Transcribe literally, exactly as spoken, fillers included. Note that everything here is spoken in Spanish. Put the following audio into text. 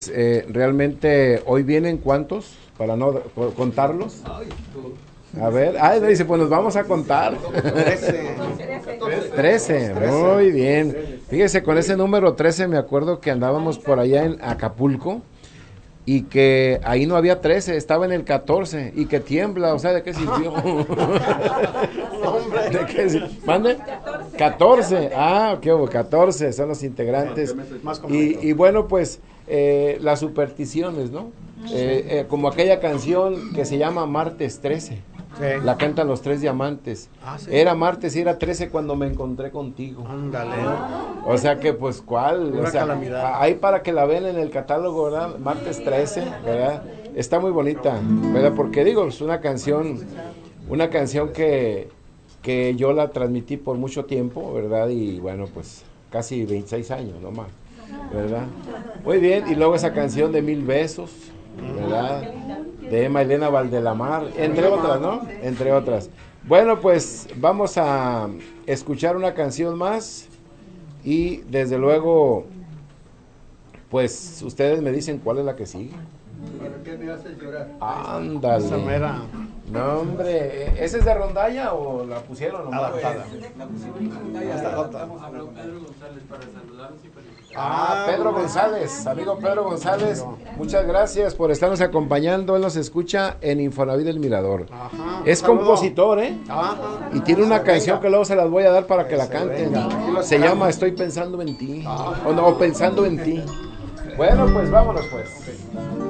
Eh, realmente hoy vienen cuántos para no contarlos. A ver, ah, dice, pues nos vamos a contar. trece, muy bien. Fíjese, con ese número trece me acuerdo que andábamos por allá en Acapulco y que ahí no había trece, estaba en el catorce y que tiembla, o sea, ¿de qué sirvió? ¿De qué sirvió? ¿Mande? catorce, ah, ¿qué hubo? catorce son los integrantes. Y, y bueno, pues eh, las supersticiones, ¿no? Eh, eh, como aquella canción que se llama Martes trece. Sí. La cantan los Tres Diamantes. Ah, ¿sí? Era martes y era trece cuando me encontré contigo. Ándale. O sea que pues cuál, Una o sea, calamidad. Ahí para que la vean en el catálogo, ¿verdad? Martes trece, ¿verdad? Está muy bonita, ¿verdad? Porque digo, es una canción, una canción que, que yo la transmití por mucho tiempo, ¿verdad? Y bueno, pues casi veintiséis años nomás, ¿verdad? Muy bien, y luego esa canción de Mil Besos, ¿verdad? De Emma Elena Valdelamar, entre otras, ¿no? Entre otras. Bueno, pues vamos a escuchar una canción más y desde luego, pues ustedes me dicen cuál es la que sigue. ¿Para qué me haces llorar? Ándale. Esa mera. No, hombre, ¿esa es de rondalla o la pusieron nomás? Adaptada. La pusimos en pantalla. Esta Habló nota. Pedro González para saludarnos y felicitarnos. Ah, Pedro González, amigo Pedro González, muchas gracias por estarnos acompañando. Él nos escucha en Infonavit del Mirador. Ajá. Es Saludo. compositor, ¿eh? Ajá. Y tiene una Se canción venga. que luego se las voy a dar para que la Se canten. venga. Aquí lo Se esperamos. llama Estoy pensando en ti. Ah. O no, pensando en ti. Bueno, pues vámonos pues.